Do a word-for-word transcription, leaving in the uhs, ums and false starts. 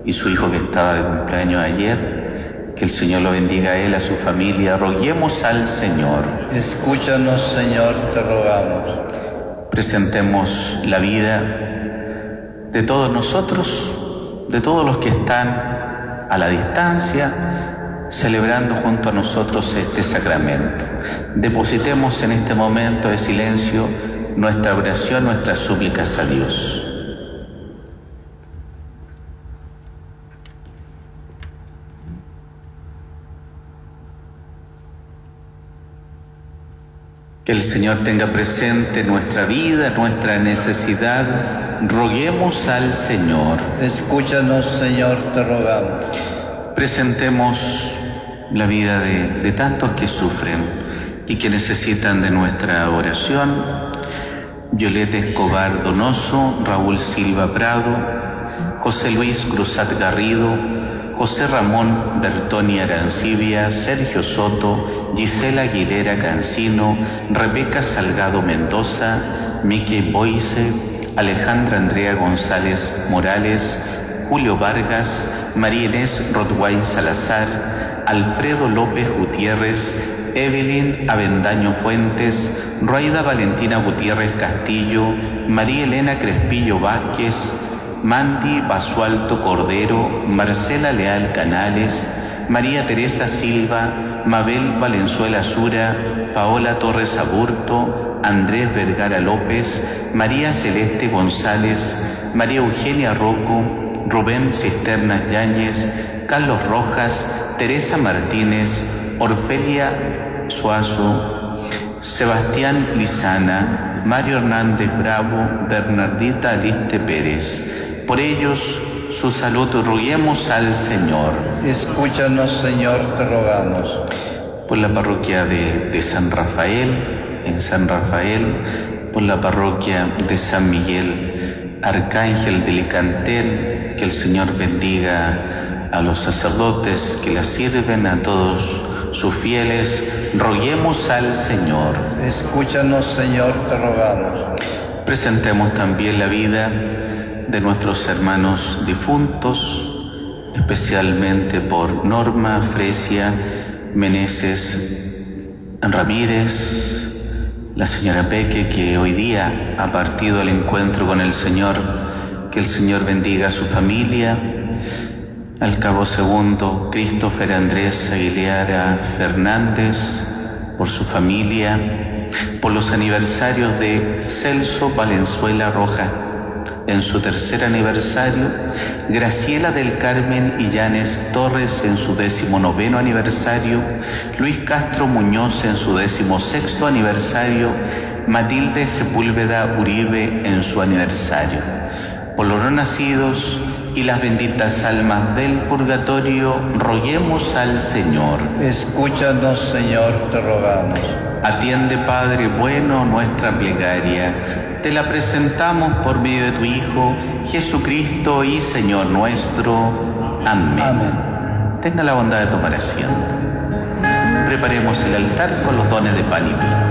y su hijo que estaba de cumpleaños ayer. Que el Señor lo bendiga a él, a su familia. Roguemos al Señor. Escúchanos, Señor, te rogamos. Presentemos la vida de todos nosotros, de todos los que están a la distancia, celebrando junto a nosotros este sacramento. Depositemos en este momento de silencio nuestra oración, nuestras súplicas a Dios. Que el Señor tenga presente nuestra vida, nuestra necesidad. Roguemos al Señor. Escúchanos, Señor, te rogamos. Presentemos la vida de, de tantos que sufren y que necesitan de nuestra oración. Violeta Escobar Donoso, Raúl Silva Prado, José Luis Cruzat Garrido, José Ramón Bertoni Arancibia, Sergio Soto, Gisela Aguilera Cancino, Rebeca Salgado Mendoza, Miki Boise, Alejandra Andrea González Morales, Julio Vargas, María Inés Rodway Salazar, Alfredo López Gutiérrez, Evelyn Avendaño Fuentes, Roida Valentina Gutiérrez Castillo, María Elena Crespillo Vázquez, Mandy Basualto Cordero, Marcela Leal Canales, María Teresa Silva, Mabel Valenzuela Sura, Paola Torres Aburto, Andrés Vergara López, María Celeste González, María Eugenia Rocco, Rubén Cisternas Yáñez, Carlos Rojas, Teresa Martínez, Orfelia Suazo, Sebastián Lizana, Mario Hernández Bravo, Bernardita Aliste Pérez. Por ellos, su salud, roguemos al Señor. Escúchanos, Señor, te rogamos. Por la parroquia de, de San Rafael, en San Rafael, por la parroquia de San Miguel Arcángel de Licantel, que el Señor bendiga a los sacerdotes que la sirven, a todos sus fieles. Roguemos al Señor. Escúchanos, Señor, te rogamos. Presentemos también la vida de nuestros hermanos difuntos, especialmente por Norma Fresia Meneses Ramírez, la señora Peque, que hoy día ha partido al encuentro con el Señor. Que el Señor bendiga a su familia. Al cabo segundo, Christopher Andrés Aguilera Fernández, por su familia. Por los aniversarios de Celso Valenzuela Rojas en su tercer aniversario, Graciela del Carmen Illanes Torres en su décimo noveno aniversario, Luis Castro Muñoz en su décimo sexto aniversario, Matilde Sepúlveda Uribe en su aniversario. Por los no nacidos y las benditas almas del purgatorio, roguemos al Señor. Escúchanos, Señor, te rogamos. Atiende, Padre bueno, nuestra plegaria. Te la presentamos por medio de tu Hijo, Jesucristo y Señor nuestro. Amén. Amén. Tenga la bondad de tomar asiento. Preparemos el altar con los dones de pan y vino.